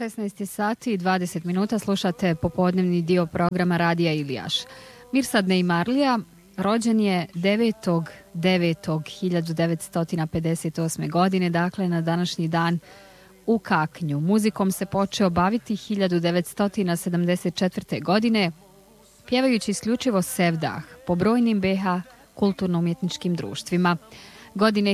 16 sati i 20 minuta, slušate popodnevni dio programa Radija Ilijaš. Mirsad Neimarlija rođen je 9.9.1958. godine, dakle na današnji dan u Kaknju. Muzikom se počeo baviti 1974. godine, pjevajući isključivo sevdah po brojnim BH kulturno-umjetničkim društvima. Godine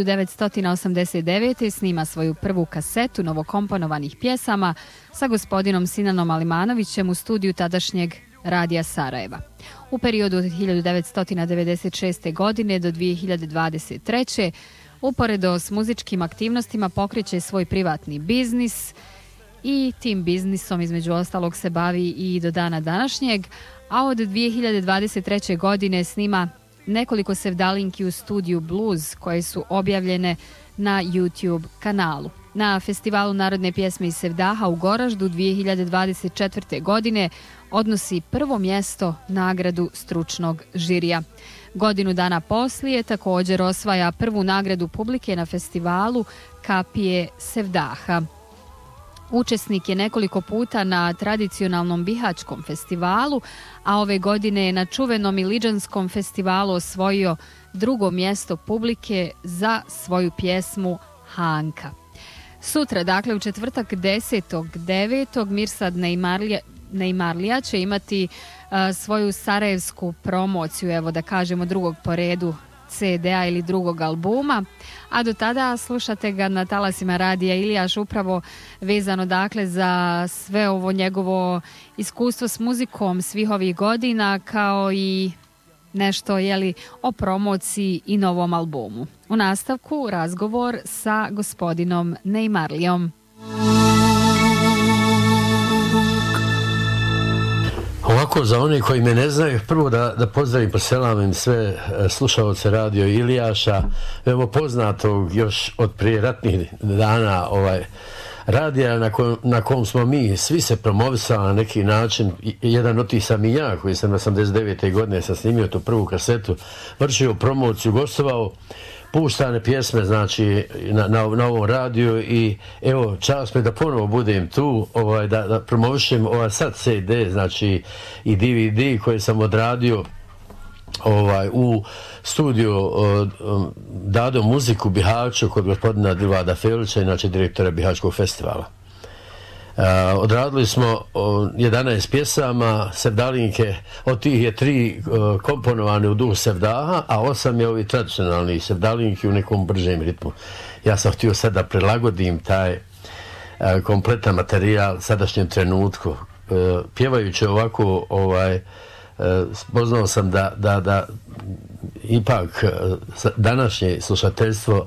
1989. snima svoju prvu kasetu novokomponovanih pjesama sa gospodinom Sinanom Alimanovićem u studiju tadašnjeg Radija Sarajeva. U periodu od 1996. godine do 2023. uporedo s muzičkim aktivnostima pokreće svoj privatni biznis i tim biznisom između ostalog se bavi i do dana današnjeg, a od 2023. godine snima nekoliko sevdalinki u studiju Blues koje su objavljene na YouTube kanalu. Na Festivalu narodne pjesme i sevdaha u Goraždu 2024. godine odnosi prvo mjesto nagradu stručnog žirija. Godinu dana poslije također osvaja prvu nagradu publike na festivalu Kapije sevdaha. Učesnik je nekoliko puta na tradicionalnom bihaćkom festivalu, a ove godine je na čuvenom Iliđanskom festivalu osvojio drugo mjesto publike za svoju pjesmu Hanka. Sutra, dakle u četvrtak 10.9. Mirsad Neimarlija će imati svoju sarajevsku promociju, evo da kažemo drugog po redu CD-a ili drugog albuma, a do tada slušate ga na talasima Radija Ilijaš upravo vezano dakle za sve ovo njegovo iskustvo s muzikom svih ovih godina, kao i nešto o promociji i novom albumu. U nastavku razgovor sa gospodinom Neimarlijom. Ovako, za one koji me ne znaju, prvo da pozdravim, poselamim sve slušaoce Radio Ilijaša, evo poznatog još od prije ratnih dana radija na kom smo mi svi se promovisali na neki način. Jedan od tih sam i ja, koji sam 89. godine sam snimio tu prvu kasetu, vršio promociju, gostovao, puštane pjesme, znači na ovom radiju, i evo čast me da ponovo budem tu, da promovišem sad CD, znači i DVD koje sam odradio u studiju Dado muziku Bihaću kod gospodina Dilvada Felića, inače direktora Bihaćkog festivala. Odradili smo 11 pjesama, sevdalinke, od tih je 3 komponovane u duhu sevdaha, a 8 je ovi tradicionalni sevdalinki u nekom bržem ritmu. Ja sam htio sad da prilagodim taj kompletan materijal sadašnjem trenutku. Pjevajući ovako, spoznao sam da ipak današnje slušateljstvo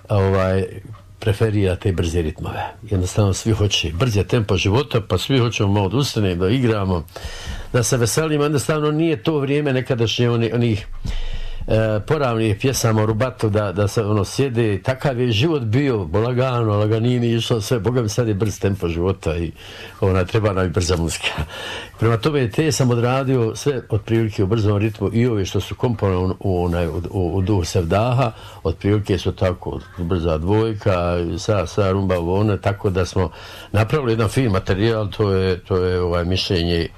preferira te brze ritmove. Jednostavno svi hoće brze tempo života, pa svi hoćemo malo da ustanemo, da igramo, da se veselimo. Jednostavno nije to vrijeme nekadašnje onih poravnih pjesama u rubatu da se sjede. Takav je život bio, lagano, laganini, išlo sve. Boga mi, sad je brz tempo života i treba nam i brza muzika. Prema tome, te sam odradio sve otprilike u brzom ritmu, i ove što su komponovane u duhu sevdaha, otprilike su tako brza dvojka, sa rumba vone, tako da smo napravili jedan fin materijal. To je mišljenje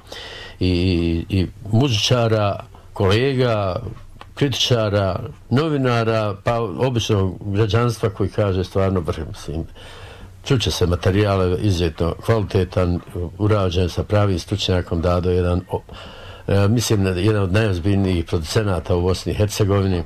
i muzičara, kolega, kritičara, novinara, pa običnog građanstva koji kaže stvarno mislim. Čuće se materijale izuzetno kvalitetan, urađen sa pravim stručnjakom, Dado jedan od najozbiljnijih producenata u Bosni i Hercegovini.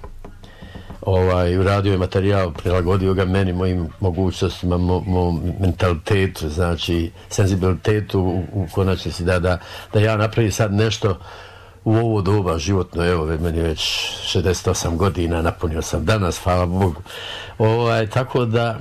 Uradio je materijal, prilagodio ga meni, mojim mogućnostima, mom mentalitetu, znači senzibilitetu u konačnici, da ja napravim sad nešto u ovo doba životno. Evo, meni već 68 godina, napunio sam danas, hvala Bogu. Tako da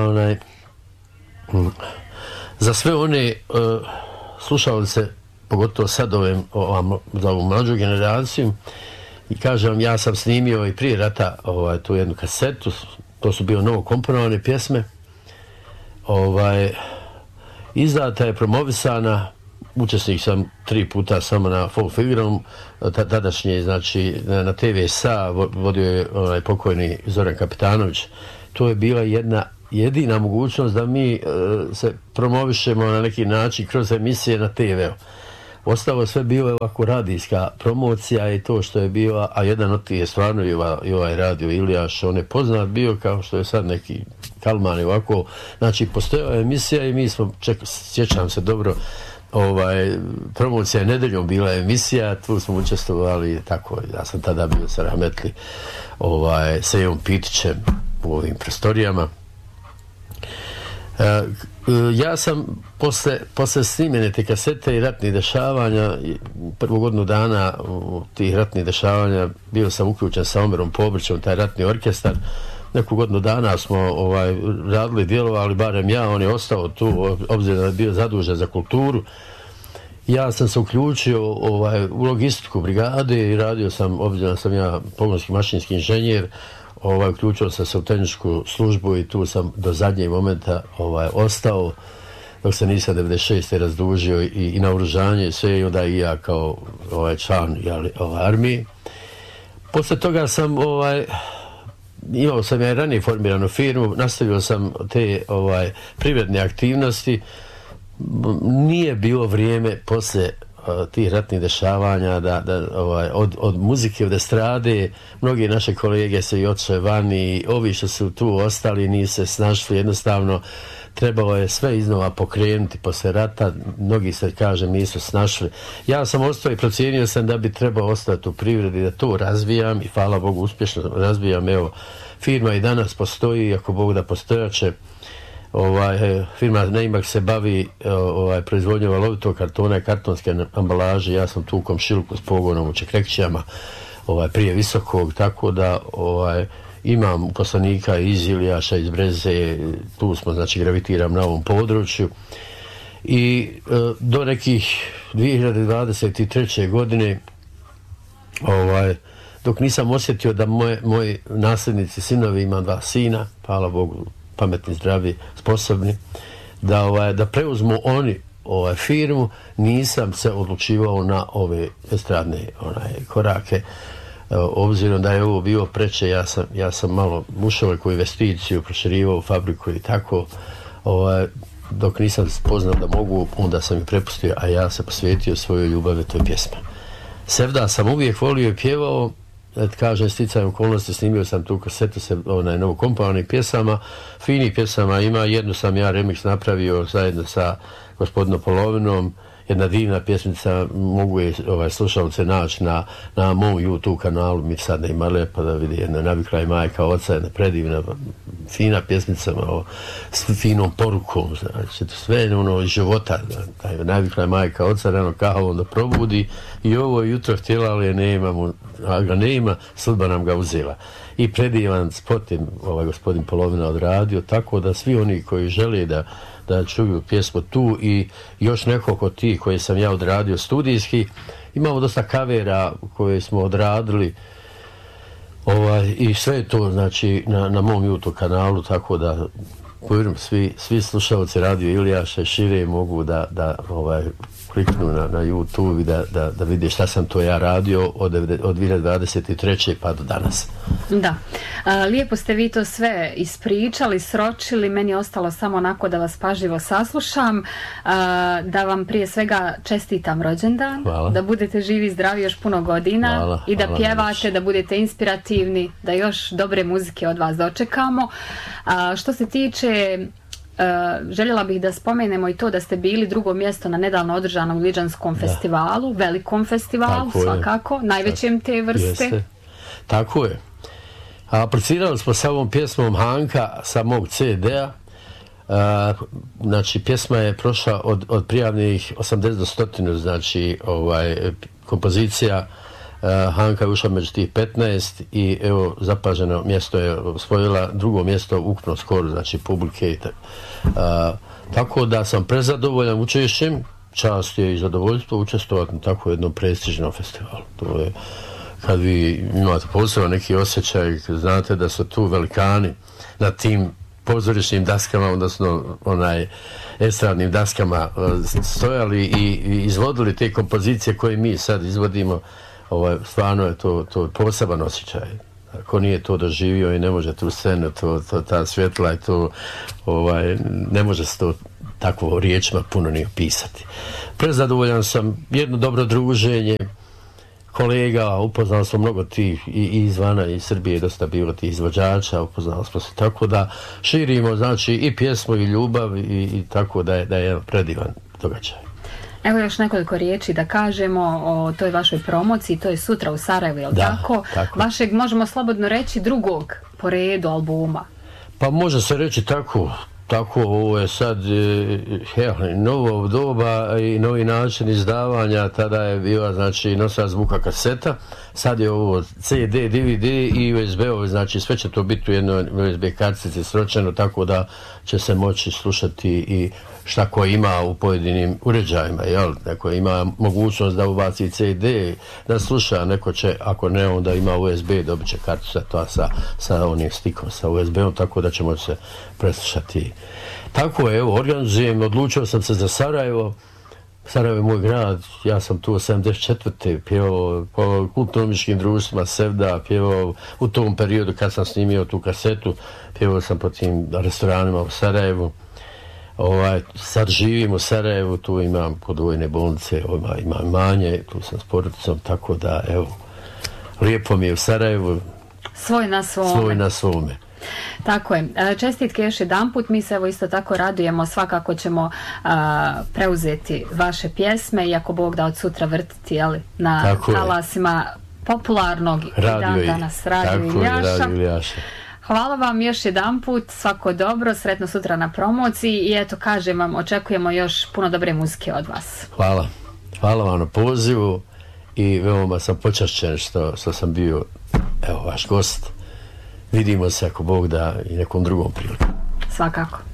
za sve one slušalice, pogotovo sad za ovu mlađu generaciju, i kažem, ja sam snimio i prije rata tu jednu kasetu, to su bio novo komponovane pjesme, izdata je, promovisana, učesnik sam 3 puta samo na Folk Figurom, tadašnje, znači na TV SA vodio je pokojni Zoran Kapitanović. To je bila jedna jedina mogućnost da mi se promovišemo na neki način kroz emisije na TV-u. Ostalo sve bilo je ovako radijska promocija i to što je bilo, a jedan od tih je stvarno i ovaj radio Ilijaš, on je poznat bio kao što je sad neki Kalman i ovako, znači postojala je emisija i mi smo, sjećam se dobro, promocija Nedeljom bila emisija, tu smo učestvovali, tako, ja sam tada bio sa rahmetli Sejom Pitićem u ovim prostorijama. Ja sam posle snimene te kasete i ratnih dešavanja, prvu godinu dana tih ratnih dešavanja bio sam uključen sa Omerom Pobrićem, taj ratni orkestar. Neku godinu dana smo radili, djelovali, barem ja, on je ostao tu, obzirom da je bio zadužen za kulturu. Ja sam se uključio u logistiku brigade i radio sam, obzirom da sam ja pogonski mašinski inženjer, uključio sam se u tehničku službu i tu sam do zadnjeg momenta ostao, dok se nisam 96. razdužio i na oružanje i sve, i onda i ja kao član armije. Posle toga sam imao sam ja ranije formiranu firmu, nastavio sam te privredne aktivnosti. Nije bilo vrijeme posle tih ratnih dešavanja od muzike, od estrade. Mnogi naše kolege se i otišli vani, ovi što su tu ostali nisu se snašli, jednostavno trebalo je sve iznova pokrenuti posle rata, mnogi se, kažem, nisu snašli. Ja sam ostao i procijenio sam da bi trebao ostati u privredi, da to razvijam i hvala Bogu uspješno razvijam. Evo, firma i danas postoji, ako Bog da postojaće. Firma Neimak se bavi proizvodnjom valovitog kartona i kartonske ambalaže. Ja sam tu u komšiluku s pogonom u Čekrekćijama prije Visokog, tako da imam uposlenika iz Ilijaša, iz Breze, tu smo, znači, gravitiram na ovom području i do nekih 2023. godine dok nisam osjetio da moji nasljednici, sinovi, imam 2 sina, hvala Bogu, pametni, zdravi, sposobni, da preuzmu oni firmu, nisam se odlučivao na ove estradne korake. Obzirom da je ovo bio preče, ja sam malo ušao u investiciju, proširivao fabriku i tako, dok nisam spoznao da mogu, onda sam ih prepustio, a ja se posvetio svojoj ljubavi toj pjesmi. Sevda sam uvijek volio i pjevao, kažem, sticajem okolnosti, snimio sam tu kasetu sa novokomponovanih pjesama, finih pjesama ima, jednu sam ja remix napravio zajedno sa gospodinom Polovinom, jedna divna pjesmica, mogu je slušalce naći na mom YouTube kanalu, mi sad ne ima lepa da vidi, jedna Navikla i majka oca, jedna predivna, fina pjesmica, s finom porukom, znači, sve iz života, Navikla i majka oca, rano kahavom da probudi i ovo jutro htjela, ali ga nema, sudba nam ga uzela. I predivan spot je gospodin Polovina odradio, tako da svi oni koji žele da čuju pjesmu tu i još nekoliko tih koje sam ja odradio studijski. Imamo dosta kavera koje smo odradili i sve je to, znači, na mom YouTube kanalu, tako da svi slušalci Radio Ilijaša i šire mogu da kliknu na YouTube i da vidi šta sam to ja radio od 2023. pa do danas. Da. Lijepo ste vi to sve ispričali, sročili, meni je ostalo samo onako da vas pažljivo saslušam, da vam prije svega čestitam rođendan, hvala. Da budete živi i zdravi još puno godina, hvala, i da hvala, pjevate, da budete inspirativni, da još dobre muzike od vas dočekamo. Što se tiče željela bih da spomenemo i to da ste bili 2. mjesto na nedavno održanom Gliđanskom festivalu, velikom festivalu, tako svakako, najvećem te vrste. Jeste. Tako je. Aplicirali smo sa ovom pjesmom Hanka sa mog CD-a. Znači, pjesma je prošla od prijavnih 80 do 100, znači kompozicija. Hanka je ušla među tih 15 i evo, zapaženo mjesto je osvojila, 2. mjesto ukupno skoro, znači publike. Tako da sam prezadovoljan učešćem, čast je i zadovoljstvo učestvovati na tako jednom prestižnom festivalu. To je, kad vi imate posebno neki osjećaj, znate da su tu velikani na tim pozorišnim daskama, odnosno estradnim daskama stojali i izvodili te kompozicije koje mi sad izvodimo. Stvarno je to poseban osjećaj. Ko nije to doživio i ne može tu scenu, ta svjetla i to, ne može se to tako riječima puno ni opisati. Prezadovoljan sam, jedno dobro druženje kolega, upoznao smo mnogo tih i izvana i Srbije je dosta bilo tih izvođača, upoznali smo se, tako da širimo znači i pjesmu i ljubav i tako da je jedan predivan događaj. Evo još nekoliko riječi da kažemo o toj vašoj promociji, to je sutra u Sarajevu, jel tako? Vašeg, možemo slobodno reći, drugog po redu albuma. Pa može se reći tako, ovo je sad novo doba i novi način izdavanja, tada je bila znači nosač zvuka kaseta, sad je ovo CD, DVD i USB-ovi, znači sve će to biti u jednoj USB kartici sročeno, tako da će se moći slušati i šta ko ima u pojedinim uređajima, jel? Neko ima mogućnost da ubaci CD, da sluša, neko će, ako ne, onda ima USB, dobit će kartica to sa onim stikom, sa USB-om, tako da će moći se preslušati. Tako je, evo, organizujem, odlučio sam se za Sarajevo. Sarajevo je moj grad, ja sam tu 74. pjevao po kulturno-umjetničkim društvima Sevda, pjevao u tom periodu kad sam snimio tu kasetu, pjevao sam po tim restoranima u Sarajevu. Sad živim u Sarajevu, tu imam podvojne bolnice, imam manje, tu sam s porodicom, tako da, evo, lijepo mi je u Sarajevu. Svoj na svome. Tako je. Čestitke još jedanput, mi se evo isto tako radujemo, svakako ćemo preuzeti vaše pjesme i ako Bog da od sutra vrtiti, jeli, na talasima popularnog danas Radio Iljaša. Hvala vam još jedanput, svako dobro, sretno sutra na promociji i eto kažem vam, očekujemo još puno dobre muzike od vas. Hvala vam na pozivu i veoma sam počašćen što sam bio, evo, vaš gost. Vidimo se ako Bog da i nekom drugom prilikom. Svakako.